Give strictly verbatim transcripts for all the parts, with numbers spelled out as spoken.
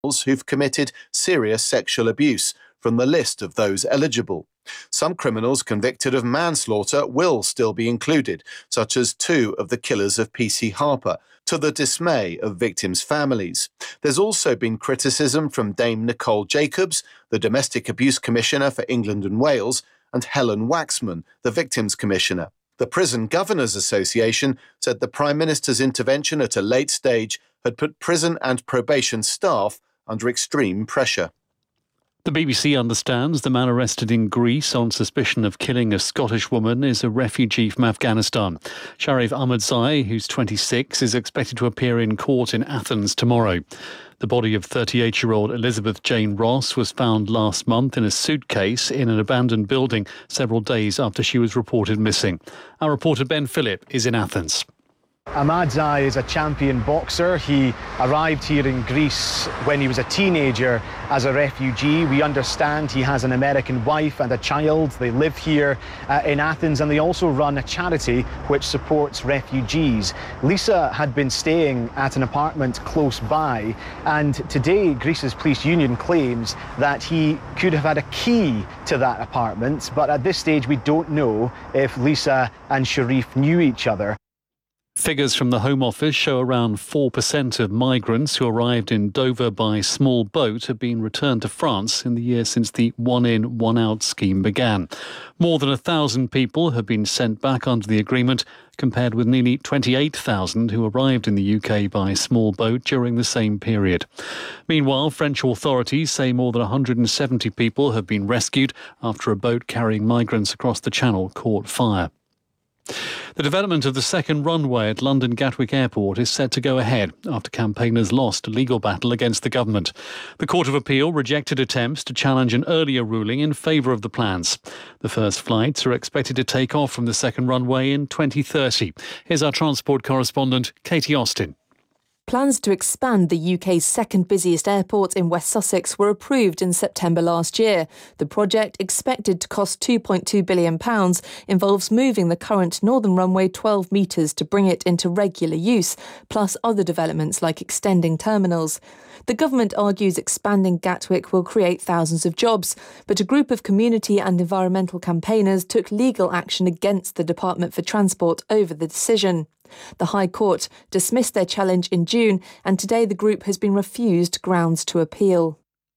who've committed serious sexual abuse from the list of those eligible. Some criminals convicted of manslaughter will still be included, such as two of the killers of P C Harper, to the dismay of victims' families. There's also been criticism from Dame Nicole Jacobs, the Domestic Abuse Commissioner for England and Wales, and Helen Waxman, the Victims Commissioner. The Prison Governors Association said the Prime Minister's intervention at a late stage had put prison and probation staff under extreme pressure. The B B C understands the man arrested in Greece on suspicion of killing a Scottish woman is a refugee from Afghanistan. Sharif Ahmadzai, who's twenty-six, is expected to appear in court in Athens tomorrow. The body of thirty-eight-year-old Elizabeth Jane Ross was found last month in a suitcase in an abandoned building several days after she was reported missing. Our reporter Ben Phillip is in Athens. Ahmadzai is a champion boxer. He arrived here in Greece when he was a teenager as a refugee. We understand he has an American wife and a child. They live here uh, in Athens, and they also run a charity which supports refugees. Lisa had been staying at an apartment close by, and today Greece's police union claims that he could have had a key to that apartment, but at this stage we don't know if Lisa and Sharif knew each other. Figures from the Home Office show around four percent of migrants who arrived in Dover by small boat have been returned to France in the year since the one-in, one-out scheme began. More than one thousand people have been sent back under the agreement, compared with nearly twenty-eight thousand who arrived in the U K by small boat during the same period. Meanwhile, French authorities say more than one hundred seventy people have been rescued after a boat carrying migrants across the Channel caught fire. The development of the second runway at London Gatwick Airport is set to go ahead after campaigners lost a legal battle against the government. The Court of Appeal rejected attempts to challenge an earlier ruling in favour of the plans. The first flights are expected to take off from the second runway in twenty thirty. Here's our transport correspondent, Katie Austin. Plans to expand the U K's second busiest airport in West Sussex were approved in September last year. The project, expected to cost two point two billion pounds, involves moving the current northern runway twelve metres to bring it into regular use, plus other developments like extending terminals. The government argues expanding Gatwick will create thousands of jobs, but a group of community and environmental campaigners took legal action against the Department for Transport over the decision. The High Court dismissed their challenge in June, and today the group has been refused grounds to appeal.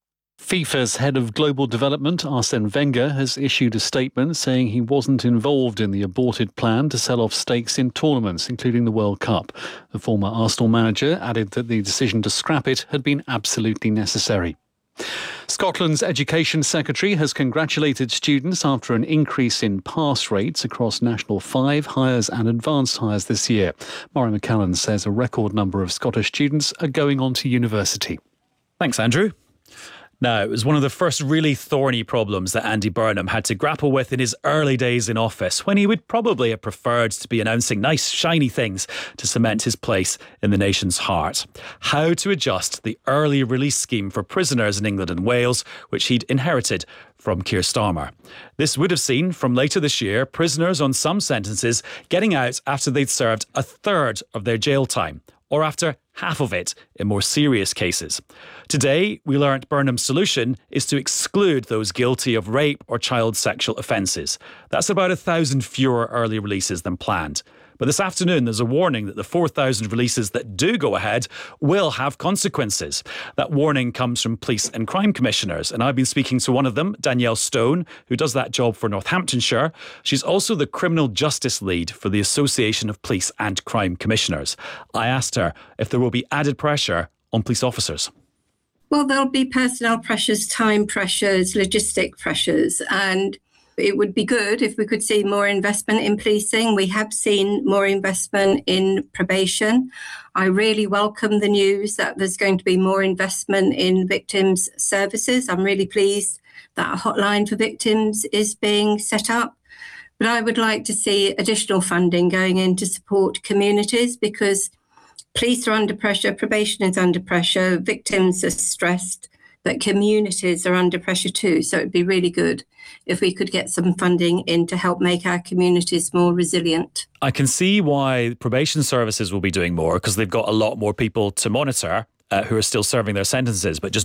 FIFA's head of global development, Arsene Wenger, has issued a statement saying he wasn't involved in the aborted plan to sell off stakes in tournaments, including the World Cup. The former Arsenal manager added that the decision to scrap it had been absolutely necessary. Scotland's Education Secretary has congratulated students after an increase in pass rates across National five, Highers and Advanced Highers this year. Murray McCallan says a record number of Scottish students are going on to university. Thanks, Andrew. Now, it was one of the first really thorny problems that Andy Burnham had to grapple with in his early days in office, when he would probably have preferred to be announcing nice, shiny things to cement his place in the nation's heart. How to adjust the early release scheme for prisoners in England and Wales, which he'd inherited from Keir Starmer. This would have seen, from later this year, prisoners on some sentences getting out after they'd served a third of their jail time, or after half of it in more serious cases. Today, we learnt Burnham's solution is to exclude those guilty of rape or child sexual offences. That's about a thousand fewer early releases than planned. But this afternoon, there's a warning that the four thousand releases that do go ahead will have consequences. That warning comes from police and crime commissioners, and I've been speaking to one of them, Danielle Stone, who does that job for Northamptonshire. She's also the criminal justice lead for the Association of Police and Crime Commissioners. I asked her if there will be added pressure on police officers. Well, there'll be personnel pressures, time pressures, logistic pressures, and it would be good if we could see more investment in policing. We have seen more investment in probation. I really welcome the news that there's going to be more investment in victims' services. I'm really pleased that a hotline for victims is being set up. But I would like to see additional funding going in to support communities, because police are under pressure, probation is under pressure, victims are stressed, but communities are under pressure too. So it'd be really good if we could get some funding in to help make our communities more resilient. I can see why probation services will be doing more, because they've got a lot more people to monitor. uh, who are still serving their sentences, but just